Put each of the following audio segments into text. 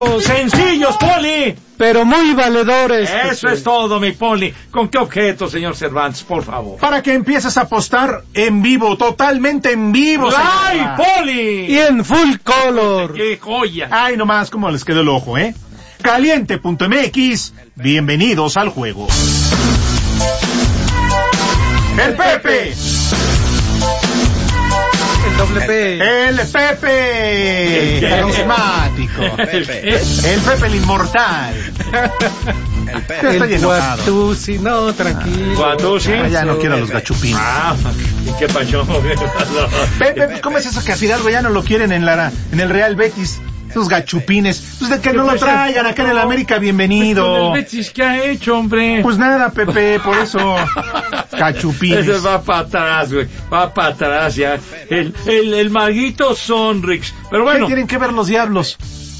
Sencillos, Poli, pero muy valedores. Eso es todo, mi Poli. ¿Con qué objeto, señor Cervantes, por favor? Para que empieces a apostar en vivo, totalmente en vivo. ¡Ay, Poli! Y en full color. ¡Qué joya! Ay, nomás, cómo les quedó el ojo, ¿eh? Caliente.mx, bienvenidos al juego. ¡El Pepe! El doble P. ¡El Pepe! El Carismático. El Pepe el inmortal. El Pepe. Estoy El enojado. Guatusi, no, tranquilo. Guatusi. Ya no quiero a los gachupines. Ah, ¿y qué pasó? Pepe, ¿cómo es eso que a Fidalgo ya no lo quieren en el Real Betis? Esos gachupines. Pues de que no lo traigan acá en el América, bienvenido. ¿El Betis qué ha hecho, hombre? Pues nada, Pepe, por eso. Gachupines. Ese va para atrás, güey. Va para atrás ya. El maguito Sonrix. Pero bueno. ¿Qué tienen que ver los diablos?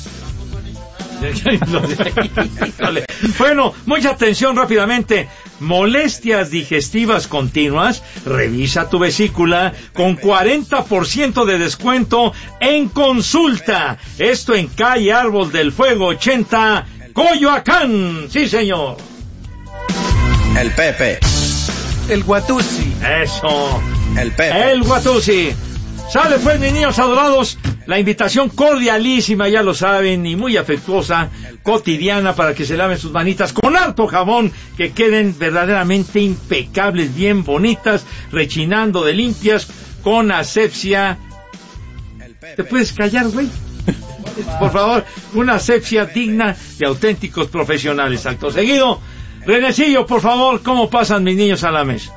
Híjole. Bueno, mucha atención rápidamente. Molestias digestivas continuas, revisa tu vesícula con 40% de descuento en consulta. Esto en calle Árbol del Fuego 80, Coyoacán. Sí, señor. El Pepe. El Guatusi. Eso. El Pepe. El Guatusi. Sale pues, mis niños adorados, la invitación cordialísima, ya lo saben, y muy afectuosa, cotidiana, para que se laven sus manitas con harto jabón, que queden verdaderamente impecables, bien bonitas, rechinando de limpias, con asepsia. ¿Te puedes callar, güey? Por favor, una asepsia digna de auténticos profesionales. Acto seguido, Renecillo, por favor, ¿cómo pasan mis niños a la mesa?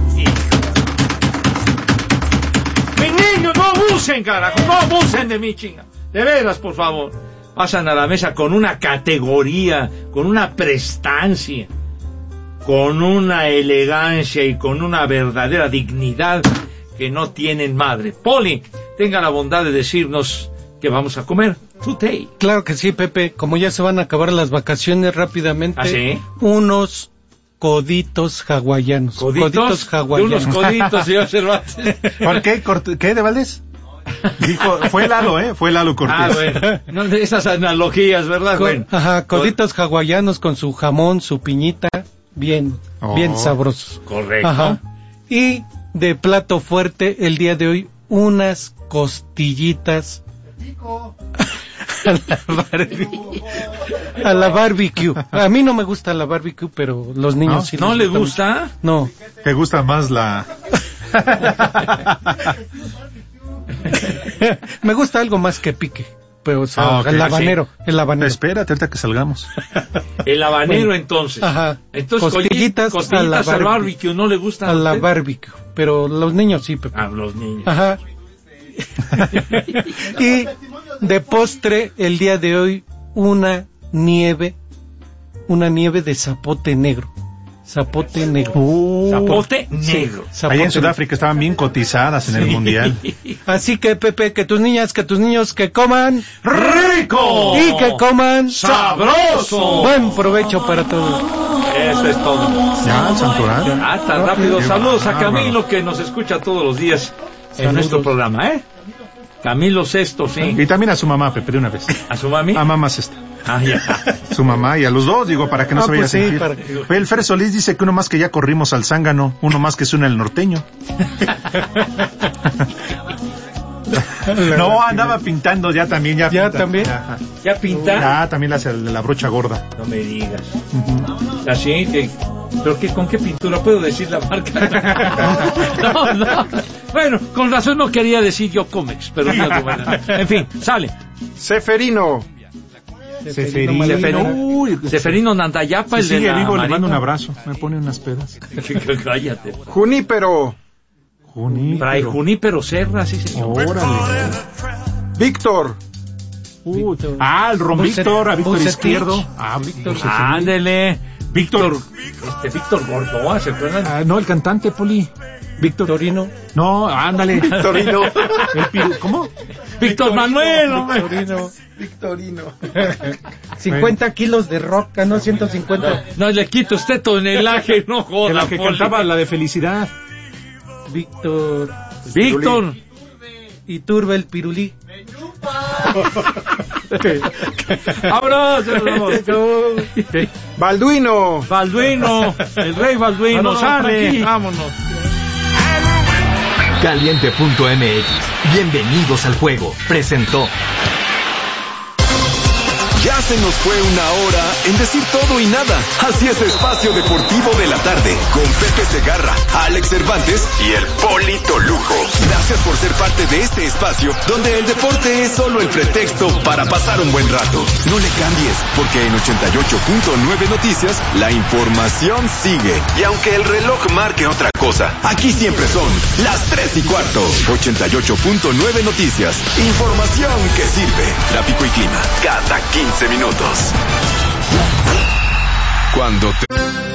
No abusen, carajo, no abusen de mí, chinga. De veras, por favor. Pasan a la mesa con una categoría, con una prestancia, con una elegancia y con una verdadera dignidad que no tienen madre. Poli, tenga la bondad de decirnos qué vamos a comer today. Claro que sí, Pepe. Como ya se van a acabar las vacaciones rápidamente, ¿Ah, sí? unos coditos hawaianos. ¿Coditos hawaianos. unos coditos, señor Cervantes. ¿Por qué? ¿Qué de Valdés? Dijo, fue Lalo, fue Lalo Cortés. Ah, bueno. No, de esas analogías, ¿verdad? Bueno. Ajá, coditos hawaianos con su jamón, su piñita, bien sabrosos. Correcto. Ajá. Y de plato fuerte, el día de hoy, unas costillitas a la barbecue. A mí no me gusta la barbecue, pero los niños sí. ¿No le gusta? No. ¿Te gusta más la...? Me gusta algo más que pique. Pero, o sea, okay, el habanero. Sí. El habanero. Espérate, ahorita que salgamos. El habanero, bueno, entonces. Ajá. Entonces, costillitas al barbecue, ¿no le gustan a a la usted? barbecue. Pero los niños sí, Pepe. A los niños. Ajá. Y de postre, el día de hoy, una nieve de zapote negro. Zapote negro. Zapote negro. Sí, Allá en Sudáfrica estaban bien cotizadas en el mundial. Así que, Pepe, que tus niñas, que tus niños, que coman ¡rico! y que coman ¡sabroso! Buen provecho para todos. Eso es todo. Ya, el santoral. Ah, tan rápido. Qué Saludos a bárbaro. Camilo, que nos escucha todos los días en nuestro programa, ¿eh? Camilo Sesto, sí. Y también a su mamá, Pepe, de una vez. ¿A su mami? A mamá Sesta. Ah, ya. Su mamá y a los dos, digo, para que no se vaya pues a sí, sentir. para que... Oye, el Fer Solís dice que uno más que ya corrimos al zángano, uno más que suena el norteño. No, andaba pintando ya también. ¿Ya pinta. también? Ajá. ¿Ya pinta? Ya también le hace la brocha gorda. No me digas. Así que... ¿Pero qué, con qué pintura puedo decir la marca? No. Bueno, con razón no quería decir yo Comex, pero no, bueno. En fin, sale. Seferino. Seferino Nandayapa, el Sí, de la vivo, le Marina. mando un abrazo. Me pone unas pedas. Cállate. Junípero. Fray Junípero Serra, sí, señor. Órale. Víctor. El Ron Víctor, a Víctor Bucetich. Izquierdo. Víctor. Ándele. Víctor Gordoa, ¿se acuerdan? No, el cantante, Poli. Víctor Torino. No, ándale. Victorino. ¿Cómo? Víctor Manuel, hombre. Torino. Victorino. 50 kilos de roca, no 150. No le quito usted tonelaje, no De joda. la que Poli. cantaba la de Felicidad. Víctor. Iturbe el pirulí. ¡Vámonos! Balduino. Balduino, el rey Balduino, Vámonos, sale. Frankie. Vámonos. Caliente.mx. Bienvenidos al juego. Presentó. Ya se nos fue una hora en decir todo y nada. Así es Espacio Deportivo de la Tarde, con Pepe Segarra, Alex Cervantes y el Polito Lujo. Gracias por ser parte de este espacio, donde el deporte es solo el pretexto para pasar un buen rato. No le cambies, porque en 88.9 Noticias, la información sigue. Y aunque el reloj marque otra cosa, aquí siempre son las 3:15. 88.9 Noticias. Información que sirve. Tráfico y clima, cada 15 minutos. Cuando te...